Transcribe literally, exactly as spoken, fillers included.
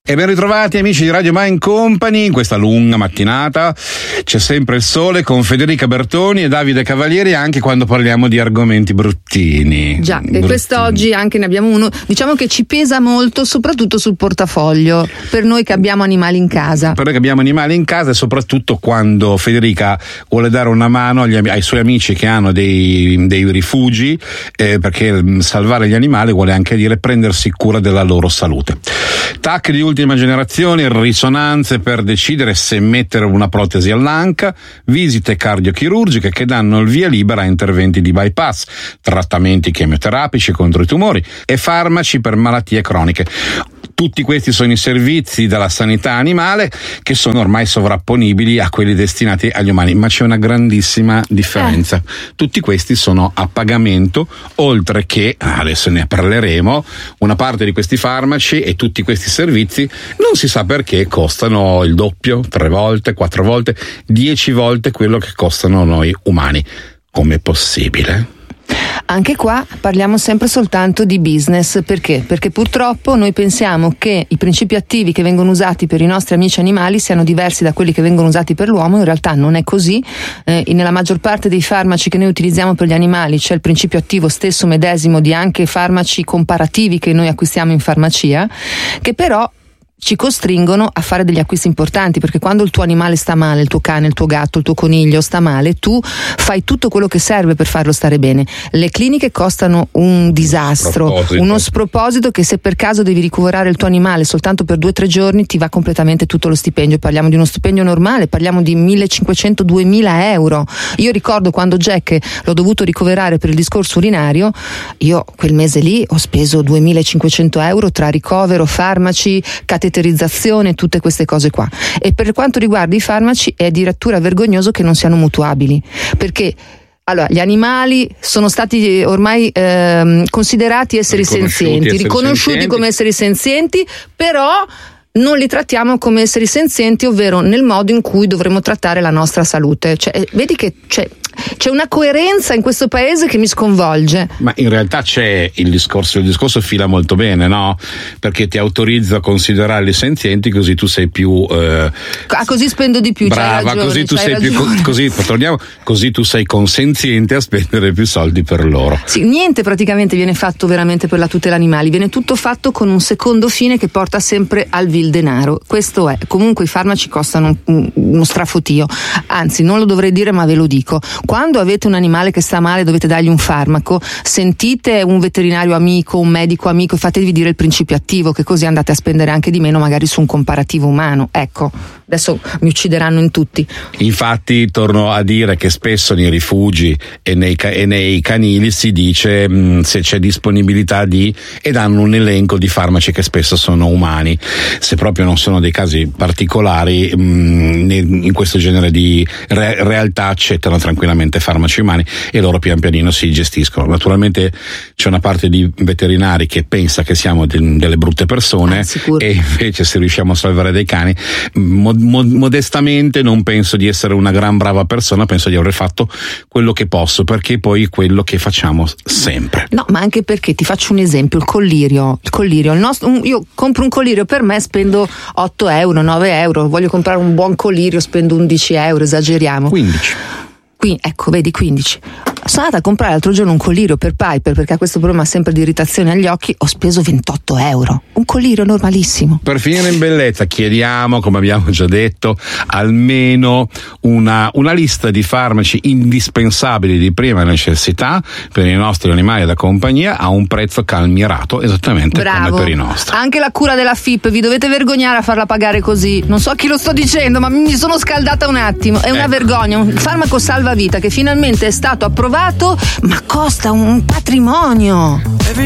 E ben ritrovati amici di Radio Mind Company in questa lunga mattinata. C'è sempre il sole con Federica Bertoni e Davide Cavalieri anche quando parliamo di argomenti bruttini. Già, e quest'oggi anche ne abbiamo uno, diciamo che ci pesa molto soprattutto sul portafoglio, per noi che abbiamo animali in casa. Per noi che abbiamo animali in casa e soprattutto quando Federica vuole dare una mano agli, ai suoi amici che hanno dei, dei rifugi, eh, perché salvare gli animali vuole anche dire prendersi cura della loro salute. Tac di ultima generazione, risonanze per decidere se mettere una protesi all'anca, visite cardiochirurgiche che danno il via libera a interventi di bypass, trattamenti chemioterapici contro i tumori e farmaci per malattie croniche. Tutti questi sono i servizi della sanità animale che sono ormai sovrapponibili a quelli destinati agli umani, ma c'è una grandissima differenza. Eh. Tutti questi sono a pagamento, oltre che, adesso ne parleremo, una parte di questi farmaci e tutti questi servizi non si sa perché costano il doppio, tre volte, quattro volte, dieci volte quello che costano noi umani. Com'è possibile? Anche qua parliamo sempre soltanto di business. Perché? Perché purtroppo noi pensiamo che i principi attivi che vengono usati per i nostri amici animali siano diversi da quelli che vengono usati per l'uomo. In realtà non è così. Eh, nella maggior parte dei farmaci che noi utilizziamo per gli animali c'è il principio attivo stesso medesimo di anche farmaci comparativi che noi acquistiamo in farmacia, che però ci costringono a fare degli acquisti importanti, perché quando il tuo animale sta male, il tuo cane, il tuo gatto, il tuo coniglio sta male, tu fai tutto quello che serve per farlo stare bene. Le cliniche costano un disastro, sproposito. uno sproposito che se per caso devi ricoverare il tuo animale soltanto per due o tre giorni ti va completamente tutto lo stipendio. Parliamo di uno stipendio normale, parliamo di millecinquecento duemila euro. Io ricordo quando Jack l'ho dovuto ricoverare per il discorso urinario, io quel mese lì ho speso duemilacinquecento euro tra ricovero, farmaci, cateterizzazione, tutte queste cose qua. E per quanto riguarda i farmaci è addirittura vergognoso che non siano mutuabili, perché allora gli animali sono stati ormai ehm, considerati esseri senzienti, esseri riconosciuti senzienti. come esseri senzienti, però non li trattiamo come esseri senzienti, ovvero nel modo in cui dovremmo trattare la nostra salute. Cioè, vedi che c'è, c'è una coerenza in questo paese che mi sconvolge. Ma in realtà c'è il discorso, il discorso fila molto bene, no? Perché ti autorizza a considerarli senzienti, così tu sei più eh, ah, così spendo di più. Brava, ragione, così tu sei ragione. più così, torniamo, così tu sei consenziente a spendere più soldi per loro. Sì, niente praticamente viene fatto veramente per la tutela animali, viene tutto fatto con un secondo fine che porta sempre al vil denaro. Questo è. Comunque i farmaci costano uno strafotio, anzi non lo dovrei dire ma ve lo dico: quando avete un animale che sta male dovete dargli un farmaco, sentite un veterinario amico, un medico amico e fatevi dire il principio attivo, che così andate a spendere anche di meno magari su un comparativo umano. Ecco, adesso mi uccideranno in tutti. Infatti torno a dire che spesso nei rifugi e nei, e nei canili si dice mh, se c'è disponibilità di, e danno un elenco di farmaci che spesso sono umani. Se proprio non sono dei casi particolari, mh, in questo genere di re- realtà accettano tranquillamente farmaci umani e loro pian pianino si gestiscono. Naturalmente c'è una parte di veterinari che pensa che siamo de- delle brutte persone, ah, e invece se riusciamo a salvare dei cani, mo- mo- modestamente non penso di essere una gran brava persona, penso di aver fatto quello che posso, perché poi è quello che facciamo sempre. No, ma anche perché ti faccio un esempio: il collirio, il collirio, il nostro, un, io compro un collirio per me, spendo otto euro, nove euro, voglio comprare un buon collirio, spendo undici euro, esageriamo. quindici. Qui, ecco, vedi, quindici. Sono andata a comprare l'altro giorno un collirio per Piper, perché ha questo problema sempre di irritazione agli occhi, ho speso ventotto euro. Un collirio normalissimo. Per finire in bellezza chiediamo, come abbiamo già detto, almeno una, una lista di farmaci indispensabili di prima necessità per i nostri animali da compagnia a un prezzo calmierato, esattamente Bravo. come per i nostri. Anche la cura della F I P, vi dovete vergognare a farla pagare così. Non so a chi lo sto dicendo, ma mi sono scaldata un attimo. È una ecco. vergogna. Un farmaco salvavita che finalmente è stato approvato, ma costa un patrimonio.